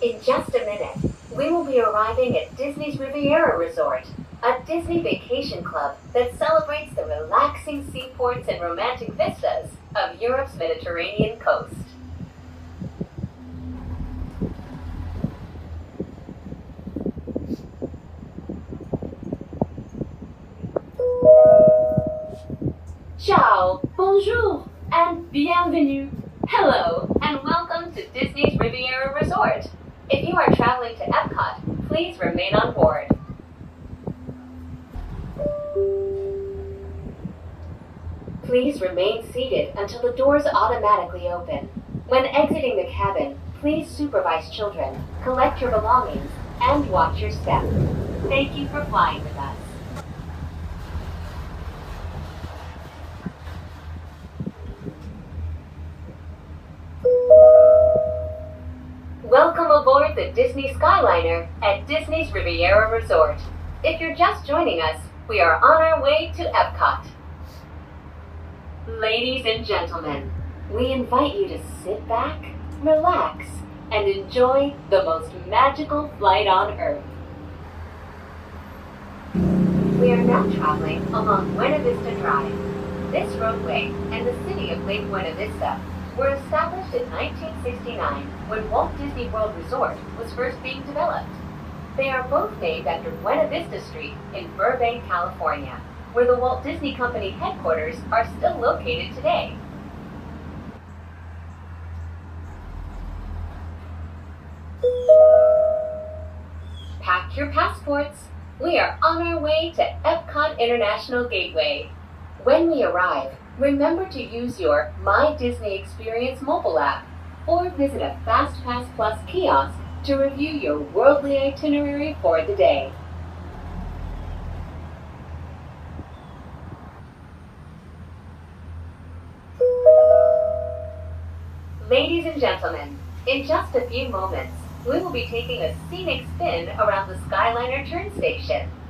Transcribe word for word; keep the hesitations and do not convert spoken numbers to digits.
In just a minute, we will be arriving at Disney's Riviera Resort, a Disney vacation club that celebrates the relaxing seaports and romantic vistas of Europe's Mediterranean coast. Ciao, bonjour, and bienvenue. Hello, and welcome to Disney's Riviera Resort. If you are traveling to Epcot, please remain on board. Please remain seated until the doors automatically open. When exiting the cabin, please supervise children, collect your belongings, and watch your step. Thank you for flying with us. Welcome aboard the Disney Skyliner at Disney's Riviera Resort. If you're just joining us, we are on our way to Epcot. Ladies and gentlemen, we invite you to sit back, relax, and enjoy the most magical flight on Earth. We are now traveling along Buena Vista Drive. This roadway and the city of Lake Buena Vista were established in nineteen sixty-nine when Walt Disney World Resort was first being developed. They are both named after Buena Vista Street in Burbank, California, where the Walt Disney Company headquarters are still located today. Pack your passports. We are on our way to Epcot International Gateway. When we arrive, remember to use your My Disney Experience mobile app or visit a FastPass Plus kiosk to review your worldly itinerary for the day. Ladies and gentlemen, in just a few moments, we will be taking a scenic spin around the Skyliner turn station.